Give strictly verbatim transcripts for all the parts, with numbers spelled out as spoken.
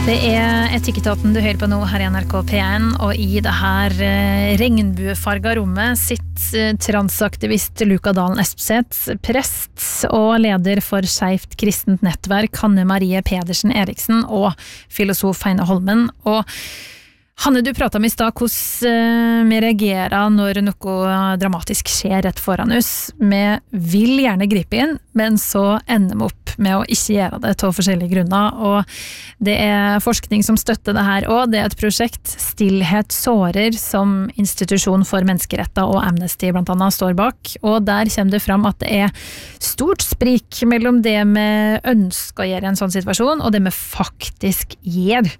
Det er Etikketaten du hører på nå her I N R K P en, og I det her eh, regnbuefarga rommet sitter transaktivist Luka Dalen Espeseth, prest og leder for Skeivt kristent nettverk Hanne Marie Pedersen Eriksen og filosof Heine Holmen. Og Hanne, du pratet om I stad hvordan vi reagerer når noe dramatisk skjer rett foran oss. Vi vil gjerne gripe inn, men så ender vi opp med å ikke gjøre det til forskjellige grunner. Og det er forskning som støtter det her også. Det er et prosjekt, Stillhet sårer, som Institusjon for menneskeretter og Amnesty blant annet står bak. Og der kommer det fram at det er stort sprik mellom det vi ønsker å gjøre I en sånn situasjon, og det vi faktisk gjør.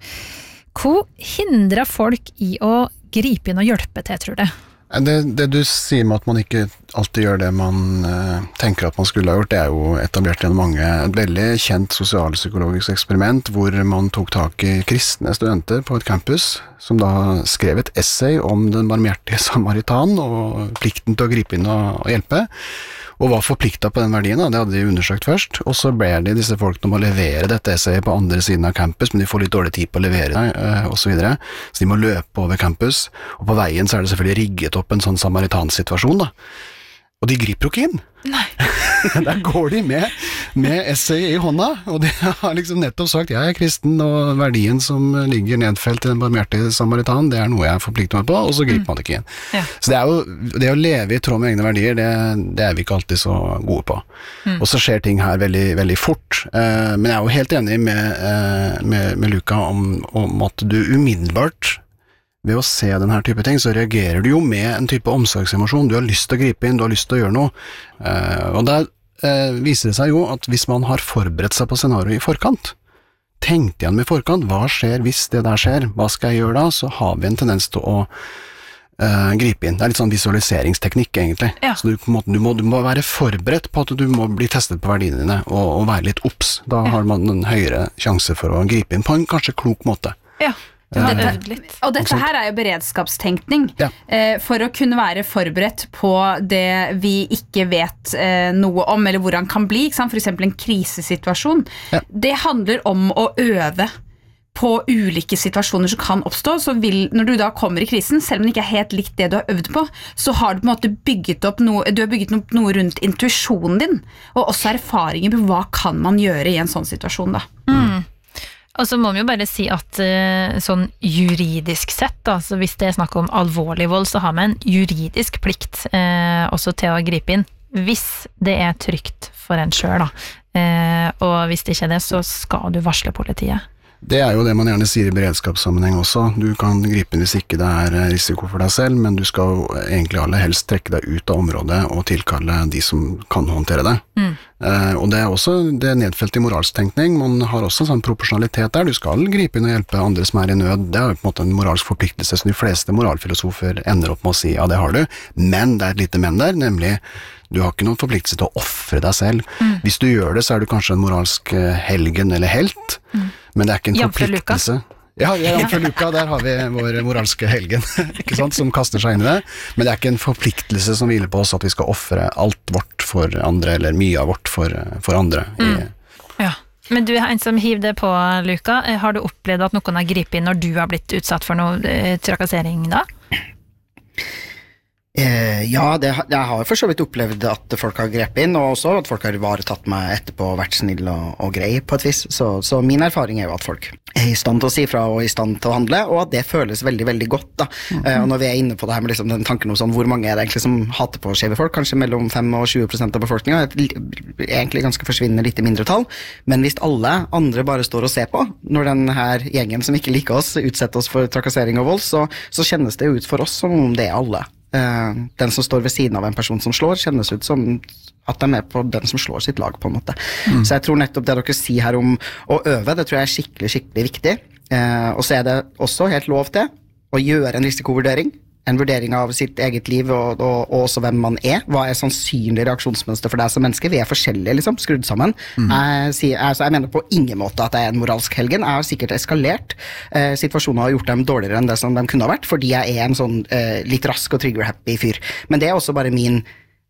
Hva hindrer folk I å gripe inn og hjelpe til, tror du? Det, det du sier med at man ikke alltid gjør det man uh, tenker at man skulle ha gjort, det er jo etablert gjennom mange. Et veldig kjent sosialpsykologisk eksperiment hvor man tok tak I kristne studenter på et campus, som da skrev et essay om den barmhjertige samaritan og plikten til å gripe inn og, og hjelpe. Og var forpliktet på den verdien, da. Det hadde de undersøkt først, og så ber de disse folkene om å levere dette essayet på andre siden av campus, men de får litt dårlig tid på å levere det, øh, og så videre. Så de må løpe over campus, og på veien så er det selvfølgelig rigget opp en sånn samaritansituasjon, da. Og de griper jo ikke inn. Nei. Der går de med, med essayet I hånda, og de har liksom nettopp sagt, jeg er kristen, og verdien som ligger nedfelt I den barmhjertige samaritan, det er noe jeg forplikter meg på, og så griper man det ikke inn. Ja. Så det er jo, det å leve I tråd med egne verdier, det, det er vi ikke alltid så gode på. Mm. Og så skjer ting her veldig, veldig fort. Uh, men jeg er jo helt enig med, uh, med, med Luka om, om at du umiddelbart ved å se denne type ting, så reagerer du jo med en type omsorgsemosjon. Du har lyst til å gripe inn, du har lyst til å gjøre noe. Uh, og der uh, viser det seg jo at hvis man har forberedt seg på scenariet I forkant, tenkt igjen med forkant, hva skjer hvis det der skjer? Hva skal jeg gjøre da? Så har vi en tendens til å uh, gripe inn. Det er litt sånn visualiseringsteknikk egentlig. Ja. Så du, du, må, du må være forberedt på at du må bli testet på verdiene dine, og, og være litt obs. Da ja. Har man en høyere sjanse for å gripe inn på en kanskje klok måte. Ja. Dette, og dette her er jo beredskapstenkning ja. eh, for å kunne være forberedt på det vi ikke vet eh, noe om eller hvordan kan bli, ikke sant? For eksempel en krisesituasjon ja. Det handler om å øve på ulike situasjoner som kan oppstå så vil, når du da kommer I krisen selv om det ikke er helt likt det du har øvd på så har du på en måte bygget opp noe, du har bygget opp noe rundt intuisjonen din og også erfaringer på hva kan man gjøre I en sånn situasjon da mm. Og så må vi jo bare si at uh, sånn juridisk sett, da, så hvis det er snakk om alvorlig vold, så har vi en juridisk plikt uh, også til å gripe inn, hvis det er trygt for en selv, da. Uh, og hvis det ikke er det, så skal du varsle politiet. Det er jo det man gjerne sier I beredskapssammenheng også. Du kan gripe inn hvis ikke det er risiko for deg selv, men du skal egentlig aller helst trekke deg ut av området og tilkalle de som kan håndtere det. Mm. Eh, og det er også det er nedfelt I moralsk tenkning. Man har også en sånn proporsjonalitet der. Du skal gripe inn og hjelpe andre som er I nød. Det er jo på en måte en moralsk forpliktelse som de fleste moralfilosofer ender opp med å si, ja, det har du. Men det er et lite men der, nemlig du har ikke noen forpliktelse til å offre deg selv. Mm. Hvis du gjør det, så er du kanskje en moralsk helgen eller helt, mm. men det er ikke en forpliktelse. Ja, ja, for Luka, der har vi vår moralske helgen, ikke sant, som kaster seg inn I det. Men det er ikke en forpliktelse som hviler på oss at vi skal offre alt vårt for andre, eller mye av vårt for, for andre. Mm. Ja. Men du er en som hiver det på, Luka. Har du opplevd at noen har gripet inn når du har blitt utsatt for noe eh, trakassering da? Eh, ja, det, jeg har for så vidt opplevd at folk har grepet inn, og også at folk har varetatt meg etterpå og vært snill og, og grei på et vis. Så, så min erfaring er jo at folk er I stand til å si fra og I stand til å handle, og at det føles veldig, veldig godt da. Mm-hmm. Eh, og når vi er inne på det her med liksom den tanken om sånn, hvor mange er det egentlig som hater på skjeve folk, kanskje mellom fem og tjue prosent av befolkningen, et egentlig ganske forsvinnende lite mindre tall, men hvis alle andre bare står og ser på, når den her gjengen som ikke liker oss, utsetter oss for trakassering og vold, så, så kjennes det ut for oss som om det er alle. Uh, den som står ved siden av en person som slår kjennes ut som at de er med på den som slår sitt lag på en måte mm. så jeg tror nettopp det dere sier her om å øve det tror jeg er skikkelig, skikkelig viktig uh, og så er det også helt lov til å gjøre en risikovurdering en vurdering av sitt eget liv og, og, og også hvem man er hva er sannsynlig reaksjonsmønster for deg som menneske vi er forskjellige liksom, skrudd sammen mm. jeg, sier, altså, jeg mener på ingen måte at jeg er en moralsk helgen jeg har sikkert eskalert eh, situasjoner har gjort dem dårligere enn det som de kunne ha vært fordi jeg er en sånn eh, litt rask og trigger-happy fyr men det er også bare min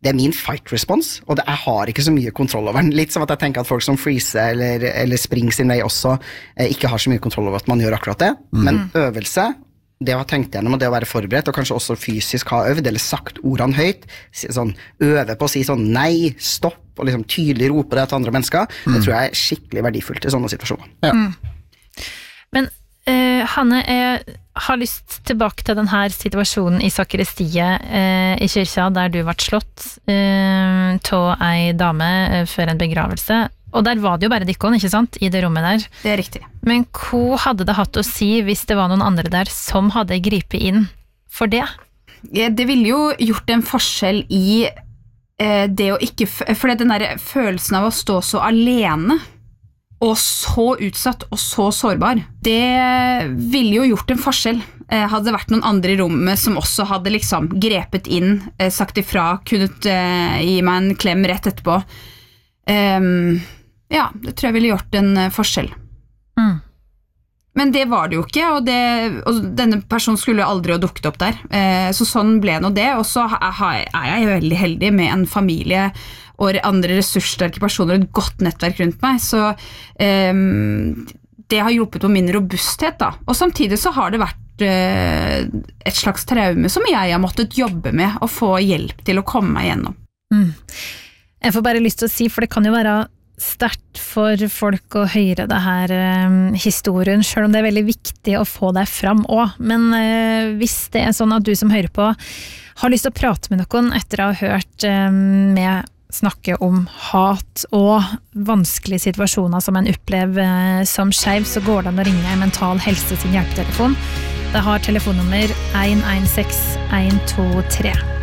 det er min fight response, og det, jeg har ikke så mye kontroll over den. Litt som at jeg tenker at folk som freezer eller, eller springer sin vei også eh, ikke har så mye kontroll over at man gjør akkurat det. Mm. Men øvelse, det å ha tenkt gjennom, og det å være forberedt, og kanskje også fysisk ha øvd, eller sagt ordene høyt, sånn, øve på å si sånn nei, stopp, og liksom tydelig rope det til andre mennesker, mm. det tror jeg er skikkelig verdifullt i sånne situasjoner. Ja. Mm. Men Uh, Hanne, jeg har lyst tilbake til denne situasjonen i sakristiet uh, i kyrkja, der du ble slått uh, til ei dame uh, før en begravelse. Og der var det jo bare dikkon, ikke sant, i det rommet der. Det er riktig. Men hva hadde det hatt å si hvis det var noen andre der som hadde gripet inn for det? Ja, det ville jo gjort en forskjell i uh, det å ikke... For den der følelsen av å stå så alene... og så utsatt og så sårbar. Det ville jo gjort en forskjell. Eh, hadde det vært noen andre i rommet som også hadde liksom grepet inn, eh, sagt ifra, kunnet eh, gi meg en klem rett etterpå. Eh, ja, det tror jeg ville gjort en eh, forskjell. Mm. Men det var det jo ikke, og, det, og denne personen skulle aldri ha dukket opp der. Eh, så sånn ble nå det, og så er jeg veldig heldig med en familie og andre ressurssterke personer og et godt nettverk rundt meg, så um, det har hjulpet på min robusthet da. Og samtidig så har det vært uh, et slags traume som jeg har måttet jobbe med og få hjelp til å komme meg gjennom. Mm. Jeg får bare lyst til å si, for det kan jo være sterkt for folk å høre det her um, historien, selv om det er veldig viktig å få deg fram også. Men uh, hvis det er sånn at du som hører på har lyst til å prate med noen etter å ha hørt um, med snakke om hat og vanskelige situasjoner som en opplever som skeiv, så går det an å ringe Mental Helse sin hjelpetelefon. Det har telefonnummer en en seks en to tre.